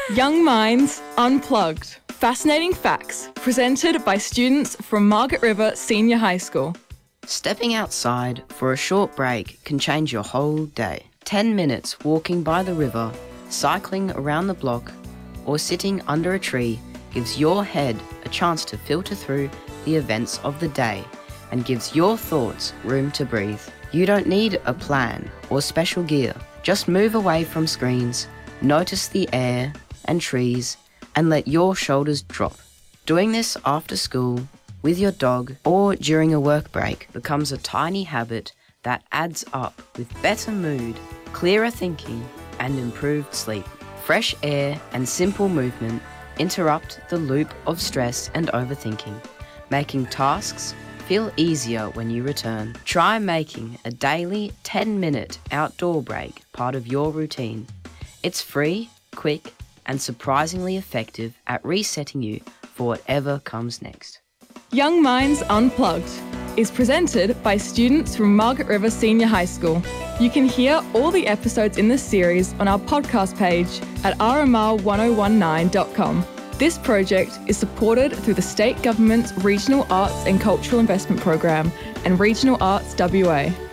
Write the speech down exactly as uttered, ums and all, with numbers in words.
Young Minds Unplugged. Fascinating facts presented by students from Margaret River Senior High School. Stepping outside for a short break can change your whole day. ten minutes walking by the river, cycling around the block, or sitting under a tree gives your head a chance to filter through the events of the day and gives your thoughts room to breathe. You don't need a plan or special gear. Just move away from screens, notice the air and trees, and let your shoulders drop. Doing this after school, with your dog, or during a work break becomes a tiny habit that adds up with better mood, clearer thinking, and improved sleep. Fresh air and simple movement interrupt the loop of stress and overthinking, making tasks feel easier when you return. Try making a daily ten-minute outdoor break part of your routine. It's free, quick, and surprisingly effective at resetting you for whatever comes next. Young Minds Unplugged is presented by students from Margaret River Senior High School. You can hear all the episodes in this series on our podcast page at r m r one oh one nine dot com. This project is supported through the State Government's Regional Arts and Cultural Investment Program and Regional Arts W A.